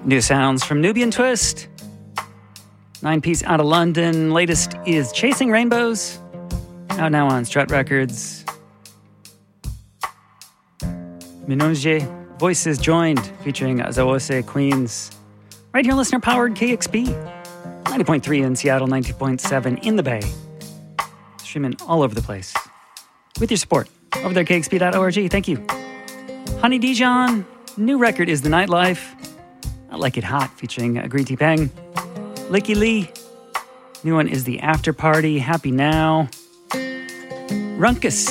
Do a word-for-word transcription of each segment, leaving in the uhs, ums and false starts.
New sounds from Nubian Twist. Nine-piece out of London. Latest is Chasing Rainbows. Out now on Strut Records. Minonje, Voices Joined, featuring Zawose Queens. Right here, listener-powered K X P. ninety point three in Seattle, ninety point seven in the Bay. Streaming all over the place. With your support. Over there, K X P dot org. Thank you. Honey Dijon. New record is The Nightlife. I Like It Hot, featuring Agriti Peng. Licky Lee. New one is The After Party. Happy Now. Runkus.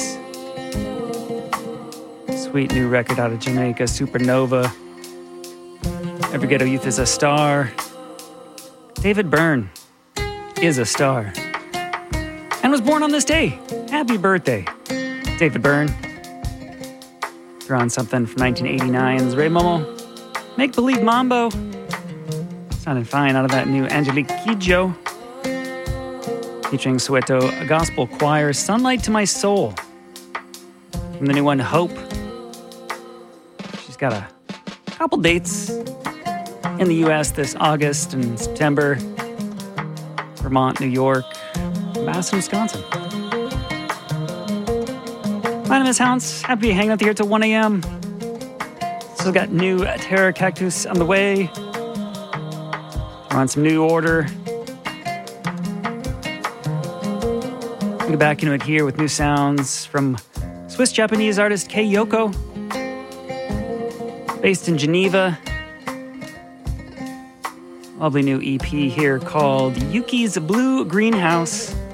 Sweet new record out of Jamaica. Supernova. Every Ghetto Youth is a Star. David Byrne is a star. And was born on this day. Happy birthday, David Byrne. Throw on something from nineteen eighty-nine's Ray Momo. Make Believe Mambo. Sounding fine out of that new Angelique Kidjo. Featuring Soweto Gospel Choir, Sunlight to My Soul. From the new one, Hope. She's got a couple dates in the U S this August and September. Vermont, New York, Madison, Wisconsin. My name is Hounce. Happy to be hanging out here till one a.m. Still got new Terra Cactus on the way. We're on some New Order. We'll get back into it here with new sounds from Swiss-Japanese artist Kei Yoko. Based in Geneva. Lovely new E P here called Yuki's Blue Greenhouse.